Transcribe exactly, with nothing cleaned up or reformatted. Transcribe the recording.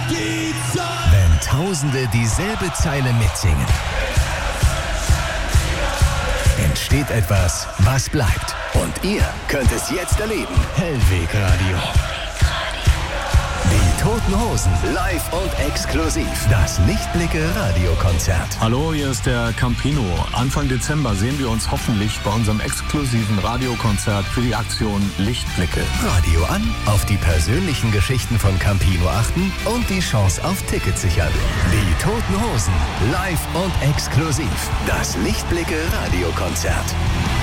die Zeit. Wenn Tausende dieselbe Zeile mitsingen, entsteht etwas, was bleibt. Und ihr könnt es jetzt erleben. Hellweg Radio. Die Toten Hosen, live und exklusiv. Das Lichtblicke-Radiokonzert. Hallo, hier ist der Campino. Anfang Dezember sehen wir uns hoffentlich bei unserem exklusiven Radiokonzert für die Aktion Lichtblicke. Radio an, auf die persönlichen Geschichten von Campino achten und die Chance auf Tickets sichern. Die Toten Hosen, live und exklusiv. Das Lichtblicke-Radiokonzert.